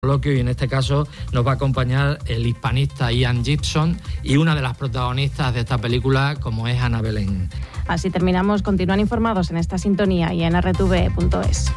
y en este caso nos va a acompañar el hispanista Ian Gibson y una de las protagonistas de esta película, como es Ana Belén. Así terminamos. Continúan informados en esta sintonía y en rtve.es.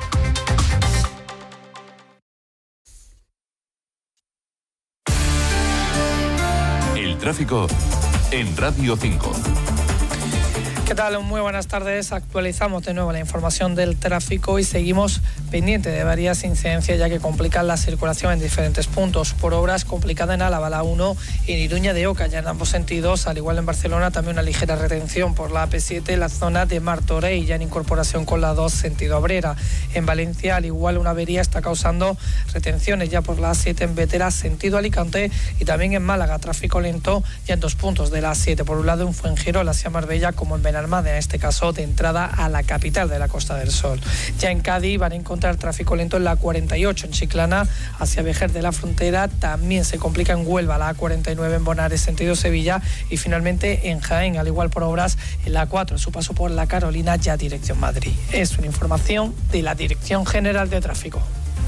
El tráfico en Radio 5. ¿Qué tal? Muy buenas tardes. Actualizamos de nuevo la información del tráfico y seguimos pendiente de varias incidencias ya que complican la circulación en diferentes puntos. Por obras, complicada en Álava, la 1, en Iruña de Oca, ya en ambos sentidos. Al igual en Barcelona, también una ligera retención por la AP7 en la zona de Martorell, ya en incorporación con la 2, sentido Abrera. En Valencia, al igual, una avería está causando retenciones ya por la A7 en Bétera, sentido Alicante, y también en Málaga, tráfico lento ya en 2 puntos de la A7. Por un lado, en Fuengirola hacia Marbella, como en Benalmádena, en este caso de entrada a la capital de la Costa del Sol. Ya en Cádiz van a encontrar tráfico lento en la 48 en Chiclana hacia Vejer de la Frontera, también se complica en Huelva la A49 en Bonares sentido Sevilla, y finalmente en Jaén, al igual por obras en la 4 su paso por la Carolina ya dirección Madrid. Es una información de la Dirección General de Tráfico.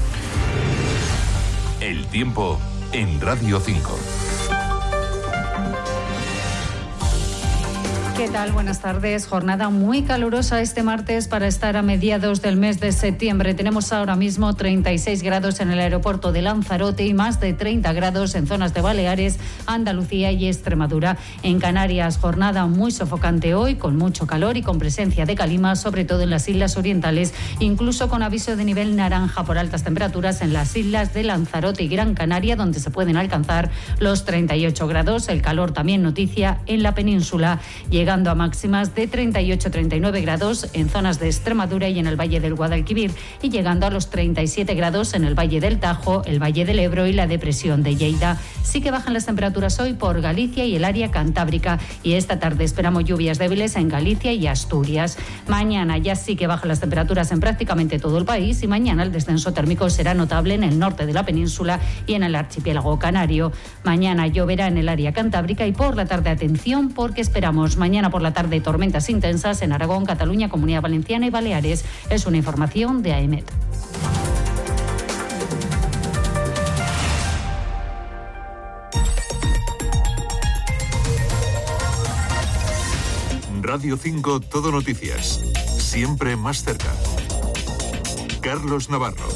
El tiempo en Radio 5. ¿Qué tal? Buenas tardes. Jornada muy calurosa este martes para estar a mediados del mes de septiembre. Tenemos ahora mismo 36 grados en el aeropuerto de Lanzarote y más de 30 grados en zonas de Baleares, Andalucía y Extremadura. En Canarias, jornada muy sofocante hoy, con mucho calor y con presencia de calima, sobre todo en las islas orientales, incluso con aviso de nivel naranja por altas temperaturas en las islas de Lanzarote y Gran Canaria, donde se pueden alcanzar los 38 grados. El calor también noticia en la península, llegando a máximas de 38-39 grados en zonas de Extremadura y en el Valle del Guadalquivir, y llegando a los 37 grados en el Valle del Tajo, el Valle del Ebro y la depresión de Lleida. Sí que bajan las temperaturas hoy por Galicia y el área cantábrica, y esta tarde esperamos lluvias débiles en Galicia y Asturias. Mañana ya sí que bajan las temperaturas en prácticamente todo el país, y mañana el descenso térmico será notable en el norte de la península y en el archipiélago canario. Mañana lloverá en el área cantábrica y por la tarde atención, porque esperamos mañana por la tarde tormentas intensas en Aragón, Cataluña, Comunidad Valenciana y Baleares. Es una información de AEMET. Radio 5 Todo Noticias. Siempre más cerca. Carlos Navarro.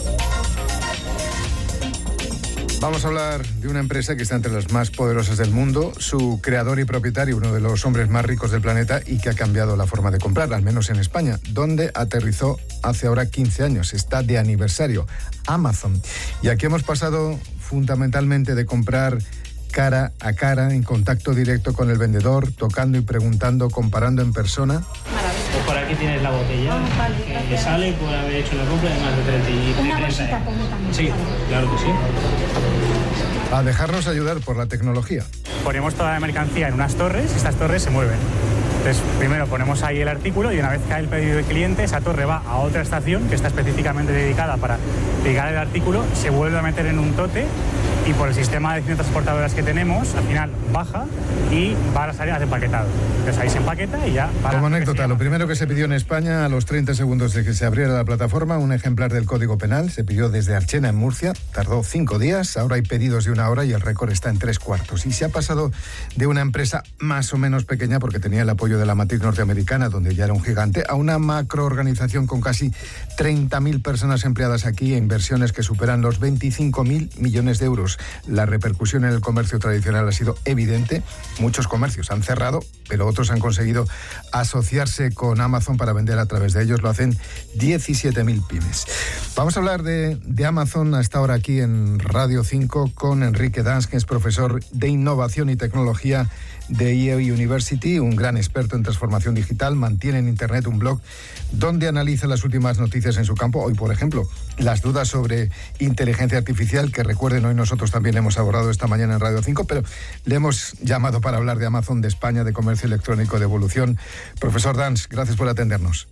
Vamos a hablar de una empresa que está entre las más poderosas del mundo, su creador y propietario, uno de los hombres más ricos del planeta, y que ha cambiado la forma de comprar, al menos en España, donde aterrizó hace ahora 15 años. Está de aniversario, Amazon. Y aquí hemos pasado fundamentalmente de comprar cara a cara, en contacto directo con el vendedor, tocando y preguntando, comparando en persona. Pues por aquí tienes la botella, que sale por haber hecho la compra de más de 30 euros. Sí, claro que sí. A dejarnos ayudar por la tecnología. Ponemos toda la mercancía en unas torres y estas torres se mueven. Entonces, primero ponemos ahí el artículo y una vez cae el pedido del cliente, esa torre va a otra estación que está específicamente dedicada para ligar el artículo, se vuelve a meter en un tote y por el sistema de distintas transportadoras que tenemos, al final baja y va a las áreas de empaquetado. Entonces ahí se empaqueta y ya... Como anécdota, lo primero que se pidió en España a los 30 segundos de que se abriera la plataforma, un ejemplar del Código Penal, se pidió desde Archena en Murcia, tardó 5 días, ahora hay pedidos de 1 hora y el récord está en 3/4. Y se ha pasado de una empresa más o menos pequeña, porque tenía el apoyo de la matriz norteamericana, donde ya era un gigante, a una macroorganización con casi 30.000 personas empleadas aquí e inversiones que superan los 25.000 millones de euros. La repercusión en el comercio tradicional ha sido evidente. Muchos comercios han cerrado, pero otros han conseguido asociarse con Amazon para vender a través de ellos. Lo hacen 17.000 pymes. Vamos a hablar de Amazon a esta hora aquí en Radio 5 con Enrique Dans, que es profesor de Innovación y Tecnología de Yale University, un gran experto en transformación digital. Mantiene en Internet un blog donde analiza las últimas noticias en su campo. Hoy, por ejemplo, las dudas sobre inteligencia artificial, que recuerden, hoy nosotros también hemos abordado esta mañana en Radio 5, pero le hemos llamado para hablar de Amazon, de España, de comercio electrónico, de evolución. Profesor Dans, gracias por atendernos.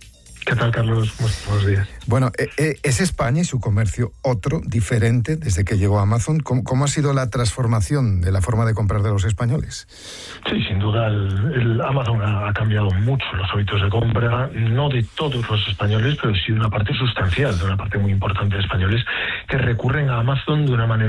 ¿Qué tal, Carlos? Buenos días. Bueno, ¿es España y su comercio otro, diferente, desde que llegó Amazon? ¿Cómo ha sido la transformación de la forma de comprar de los españoles? Sí, sin duda, el Amazon ha cambiado mucho los hábitos de compra, no de todos los españoles, pero sí de una parte sustancial, de una parte muy importante de españoles que recurren a Amazon de una manera